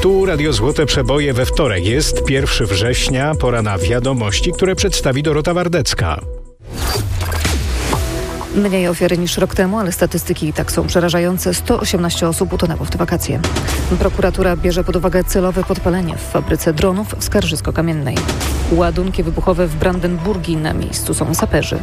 Tu Radio Złote Przeboje we wtorek. Jest 1 września, pora na wiadomości, które przedstawi Dorota Wardecka. Mniej ofiar niż rok temu, ale statystyki i tak są przerażające. 118 osób utonęło w te wakacje. Prokuratura bierze pod uwagę celowe podpalenie w fabryce dronów w Skarżysko-Kamiennej. Ładunki wybuchowe w Brandenburgii, na miejscu są saperzy.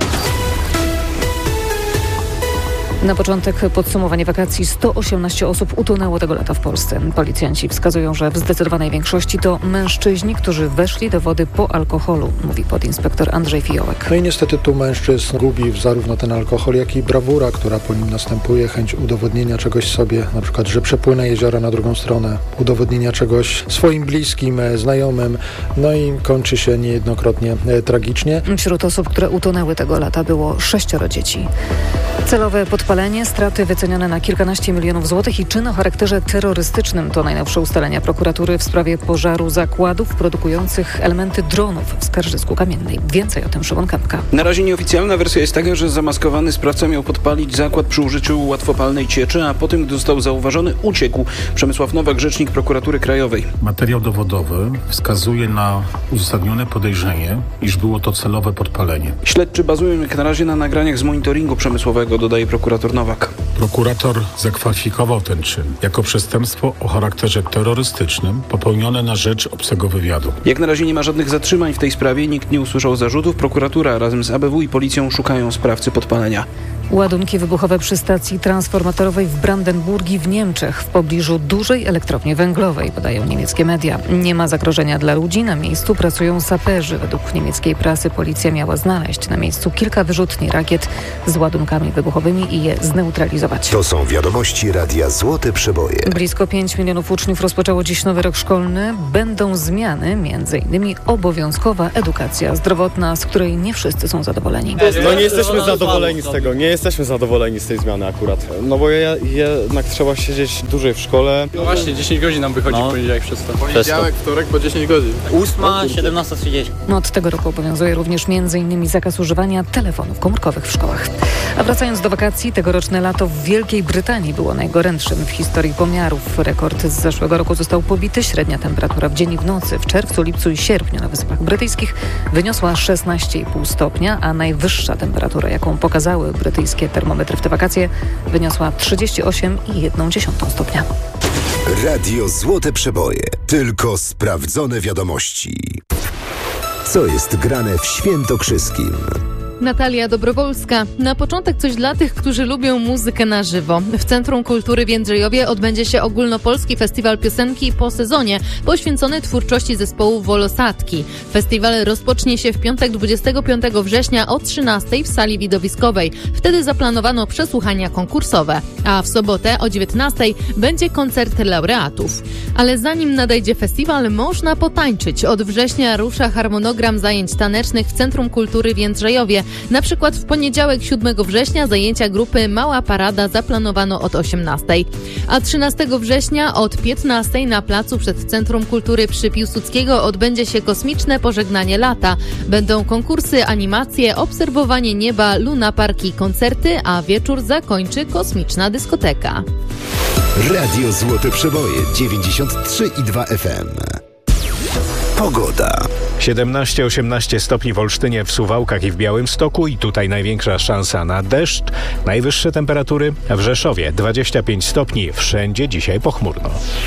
Na początek podsumowanie wakacji 118 osób utonęło tego lata w Polsce. Policjanci wskazują, że w zdecydowanej większości to mężczyźni, którzy weszli do wody po alkoholu, mówi podinspektor Andrzej Fiołek. No i niestety tu mężczyzn gubi zarówno ten alkohol, jak i brawura, która po nim następuje, chęć udowodnienia czegoś sobie, na przykład, że przepłynę jeziora na drugą stronę, udowodnienia czegoś swoim bliskim, znajomym, no i kończy się niejednokrotnie tragicznie. Wśród osób, które utonęły tego lata było 6 dzieci. Celowe podpalenie, straty wycenione na kilkanaście milionów złotych i czyn o charakterze terrorystycznym to najnowsze ustalenia prokuratury w sprawie pożaru zakładów produkujących elementy dronów w Skarżysku-Kamiennej. Więcej o tym Szymon Kępka. Na razie nieoficjalna wersja jest taka, że zamaskowany sprawca miał podpalić zakład przy użyciu łatwopalnej cieczy, a potem, gdy został zauważony, uciekł. Przemysław Nowak, rzecznik prokuratury krajowej. Materiał dowodowy wskazuje na uzasadnione podejrzenie, iż było to celowe podpalenie. Śledczy bazują jak na razie na nagraniach z monitoringu przemysłowego, dodaje prokurator Nowak. Prokurator zakwalifikował ten czyn jako przestępstwo o charakterze terrorystycznym popełnione na rzecz obcego wywiadu. Jak na razie nie ma żadnych zatrzymań w tej sprawie, nikt nie usłyszał zarzutów. Prokuratura razem z ABW i policją szukają sprawcy podpalenia. Ładunki wybuchowe przy stacji transformatorowej w Brandenburgii w Niemczech w pobliżu dużej elektrowni węglowej, podają niemieckie media. Nie ma zagrożenia dla ludzi, na miejscu pracują saperzy. Według niemieckiej prasy policja miała znaleźć na miejscu kilka wyrzutni rakiet z ładunkami wybuchowymi i je zneutralizować. To są wiadomości Radia Złote Przeboje. Blisko 5 milionów uczniów rozpoczęło dziś nowy rok szkolny. Będą zmiany, m.in. obowiązkowa edukacja zdrowotna, z której nie wszyscy są zadowoleni. No nie jesteśmy zadowoleni z tego, nie jesteśmy zadowoleni z tej zmiany akurat. No bo jednak trzeba siedzieć dłużej w szkole. No właśnie, 10 godzin nam wychodzi w poniedziałek przez to. Poniedziałek, wtorek po 10 godzin. 8:17:30. Od tego roku obowiązuje również m.in. zakaz używania telefonów komórkowych w szkołach. A wracając do wakacji, tegoroczne lato w Wielkiej Brytanii było najgorętszym w historii pomiarów. Rekord z zeszłego roku został pobity. Średnia temperatura w dzień i w nocy w czerwcu, lipcu i sierpniu na Wyspach Brytyjskich wyniosła 16,5 stopnia, a najwyższa temperatura, jaką pokazały brytyjskie termometry w te wakacje, wyniosła 38,1 stopnia. Radio Złote Przeboje. Tylko sprawdzone wiadomości. Co jest grane w Świętokrzyskim? Natalia Dobrowolska. Na początek coś dla tych, którzy lubią muzykę na żywo. W Centrum Kultury w Jędrzejowie odbędzie się ogólnopolski festiwal piosenki po sezonie, poświęcony twórczości zespołu Wolosatki. Festiwal rozpocznie się w piątek 25 września o 13:00 w sali widowiskowej. Wtedy zaplanowano przesłuchania konkursowe, a w sobotę o 19:00 będzie koncert laureatów. Ale zanim nadejdzie festiwal, można potańczyć. Od września rusza harmonogram zajęć tanecznych w Centrum Kultury w Jędrzejowie. Na przykład w poniedziałek 7 września zajęcia grupy Mała Parada zaplanowano od 18:00, a 13 września od 15:00 na placu przed Centrum Kultury przy Piłsudskiego odbędzie się kosmiczne pożegnanie lata. Będą konkursy, animacje, obserwowanie nieba, lunaparki i koncerty, a wieczór zakończy kosmiczna dyskoteka. Radio Złote Przeboje 93,2 FM. Pogoda. 17-18 stopni w Olsztynie, w Suwałkach i w Białymstoku i tutaj największa szansa na deszcz. Najwyższe temperatury w Rzeszowie 25 stopni, wszędzie dzisiaj pochmurno.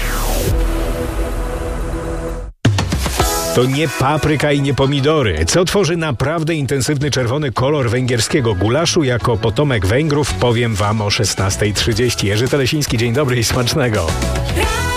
To nie papryka i nie pomidory. Co tworzy naprawdę intensywny czerwony kolor węgierskiego gulaszu? Jako potomek Węgrów powiem wam o 16:30. Jerzy Telesiński, dzień dobry i smacznego.